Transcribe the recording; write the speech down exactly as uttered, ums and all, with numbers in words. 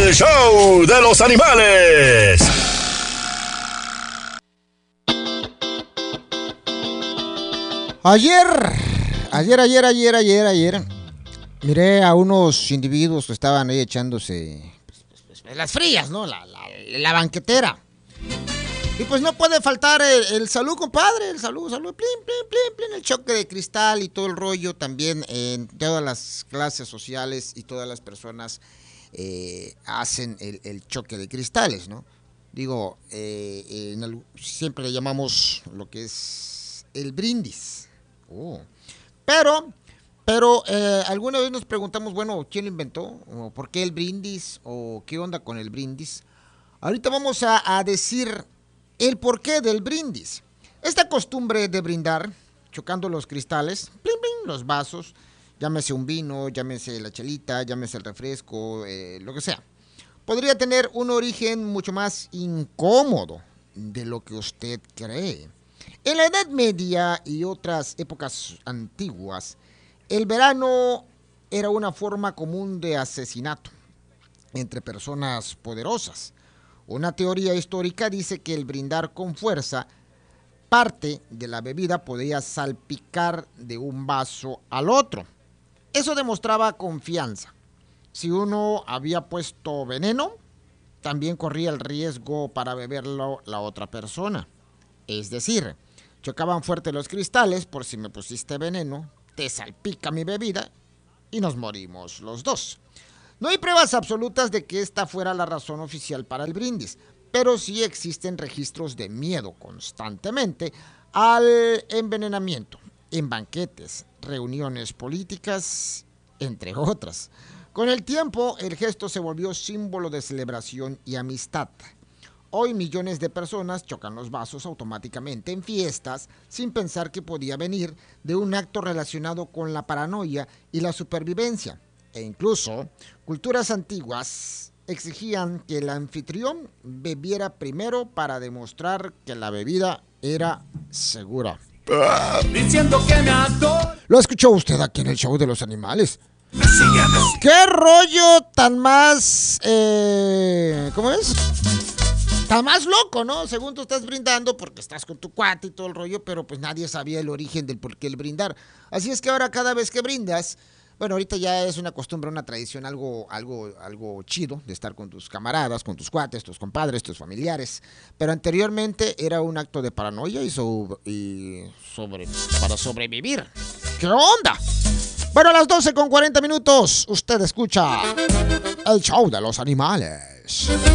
El show de los animales. Ayer, ayer, ayer, ayer, ayer, ayer, miré a unos individuos que estaban ahí echándose pues, pues, pues, las frías, ¿no? La, la, la banquetera. Y pues no puede faltar el, el salud, compadre, el salud, salud, plin, plin, plin, plin, el choque de cristal y todo el rollo también en todas las clases sociales y todas las personas eh, hacen el, el choque de cristales, ¿no? Digo, eh, en el, siempre le llamamos lo que es el brindis. Oh. Pero, pero eh, alguna vez nos preguntamos, bueno, ¿quién lo inventó? ¿O por qué el brindis? ¿O qué onda con el brindis? Ahorita vamos a, a decir el porqué del brindis. Esta costumbre de brindar, chocando los cristales, plim, plim, los vasos, llámese un vino, llámese la chelita, llámese el refresco, eh, lo que sea, podría tener un origen mucho más incómodo de lo que usted cree. En la Edad Media y otras épocas antiguas, el verano era una forma común de asesinato entre personas poderosas. Una teoría histórica dice que el brindar con fuerza parte de la bebida podía salpicar de un vaso al otro. Eso demostraba confianza. Si uno había puesto veneno, también corría el riesgo para beberlo la otra persona. Es decir, chocaban fuerte los cristales por si me pusiste veneno, te salpica mi bebida y nos morimos los dos. No hay pruebas absolutas de que esta fuera la razón oficial para el brindis, pero sí existen registros de miedo constantemente al envenenamiento en banquetes, reuniones políticas, entre otras. Con el tiempo, el gesto se volvió símbolo de celebración y amistad. Hoy millones de personas chocan los vasos automáticamente en fiestas sin pensar que podía venir de un acto relacionado con la paranoia y la supervivencia. E incluso, culturas antiguas exigían que el anfitrión bebiera primero para demostrar que la bebida era segura. Diciendo que me adoro. ¿Lo escuchó usted aquí en el show de los animales? ¿Qué rollo tan más... Eh, ¿Cómo es? Tan más loco, ¿no? Según tú estás brindando porque estás con tu cuate y todo el rollo, pero pues nadie sabía el origen del por qué el brindar. Así es que ahora cada vez que brindas... Bueno, ahorita ya es una costumbre, una tradición, algo, algo, algo chido de estar con tus camaradas, con tus cuates, tus compadres, tus familiares. Pero anteriormente era un acto de paranoia y, so, y sobre, para sobrevivir. ¿Qué onda? Bueno, a las doce con cuarenta minutos, usted escucha el show de los animales.